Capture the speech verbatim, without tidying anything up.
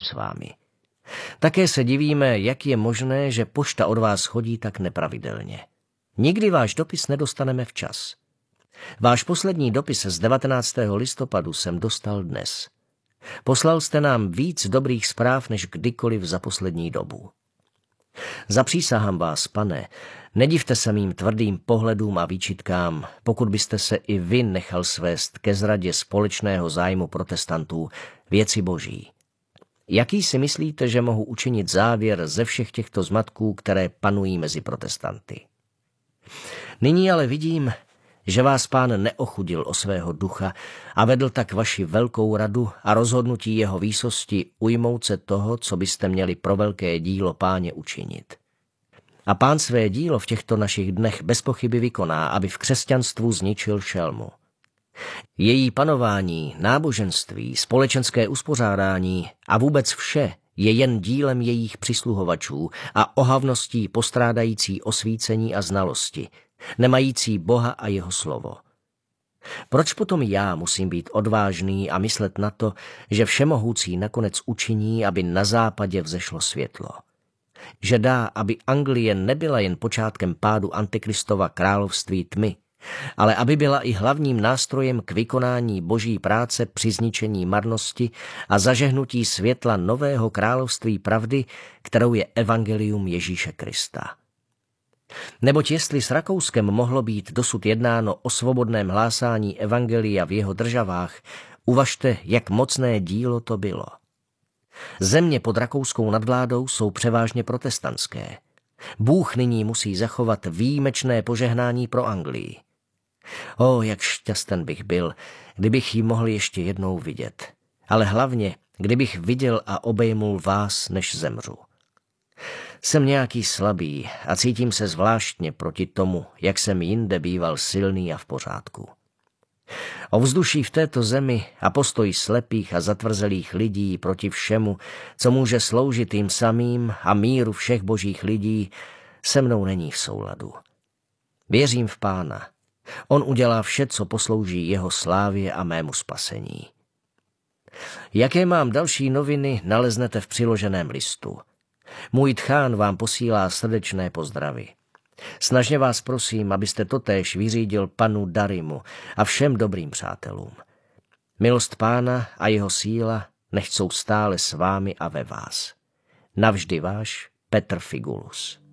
s vámi. Také se divíme, jak je možné, že pošta od vás chodí tak nepravidelně. Nikdy váš dopis nedostaneme včas. Váš poslední dopis z devatenáctého listopadu jsem dostal dnes. Poslal jste nám víc dobrých zpráv než kdykoliv za poslední dobu. Zapřísahám vás, pane, nedivte se mým tvrdým pohledům a výčitkám, pokud byste se i vy nechal svést ke zradě společného zájmu protestantů, věci boží. Jaký si myslíte, že mohu učinit závěr ze všech těchto zmatků, které panují mezi protestanty? Nyní ale vidím, že vás Pán neochudil o svého ducha a vedl tak vaši velkou radu a rozhodnutí jeho výsosti ujmout se toho, co byste měli pro velké dílo Páně učinit. A Pán své dílo v těchto našich dnech bez pochyby vykoná, aby v křesťanstvu zničil šelmu. Její panování, náboženství, společenské uspořádání a vůbec vše je jen dílem jejich přisluhovačů a ohavností postrádající osvícení a znalosti, nemající Boha a jeho slovo. Proč potom já musím být odvážný a myslet na to, že všemohoucí nakonec učiní, aby na západě vzešlo světlo? Že dá, aby Anglie nebyla jen počátkem pádu Antikristova království tmy, ale aby byla i hlavním nástrojem k vykonání boží práce při zničení marnosti a zažehnutí světla nového království pravdy, kterou je evangelium Ježíše Krista. Neboť jestli s Rakouskem mohlo být dosud jednáno o svobodném hlásání evangelia v jeho državách, uvažte, jak mocné dílo to bylo. Země pod rakouskou nadvládou jsou převážně protestantské. Bůh nyní musí zachovat výjimečné požehnání pro Anglii. O, jak šťasten bych byl, kdybych ji mohl ještě jednou vidět. Ale hlavně, kdybych viděl a obejmul vás, než zemřu. Jsem nějaký slabý a cítím se zvláštně proti tomu, jak jsem jinde býval silný a v pořádku. Ovzduší v této zemi a postoj slepých a zatvrzelých lidí proti všemu, co může sloužit jim samým a míru všech božích lidí, se mnou není v souladu. Věřím v Pána. On udělá vše, co poslouží jeho slávě a mému spasení. Jaké mám další noviny, naleznete v přiloženém listu. Můj tchán vám posílá srdečné pozdravy. Snažně vás prosím, abyste totéž vyřídil panu Darimu a všem dobrým přátelům. Milost Pána a jeho síla nechť jsou stále s vámi a ve vás. Navždy váš Petr Figulus.